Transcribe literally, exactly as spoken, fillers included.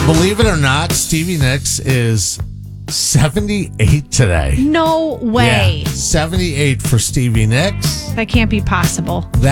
Believe it or not, Stevie Nicks is seventy-eight today. No way. Yeah, seventy-eight for Stevie Nicks. That can't be possible. That